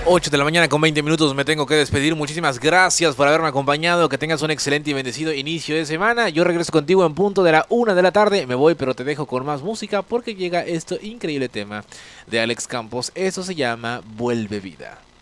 8 de la mañana con 20 minutos me tengo que despedir. Muchísimas gracias por haberme acompañado. Que tengas un excelente y bendecido inicio de semana. Yo regreso contigo en punto de la 1 de la tarde. Me voy, pero te dejo con más música porque llega este increíble tema de Alex Campos. Eso se llama Vuelve Vida.